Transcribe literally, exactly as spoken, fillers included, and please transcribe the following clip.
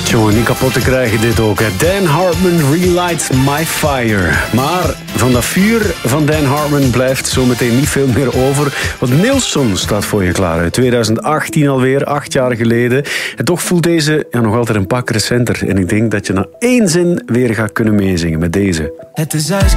Jongen, niet kapot te krijgen dit ook. Hè. Dan Hartman, Relight My Fire. Maar van dat vuur van Dan Hartman blijft zometeen niet veel meer over. Want Nilsson staat voor je klaar. Uit twintig achttien alweer, acht jaar geleden. En toch voelt deze ja, nog altijd een pak recenter. En ik denk dat je na één zin weer gaat kunnen meezingen met deze. Het is ijskoud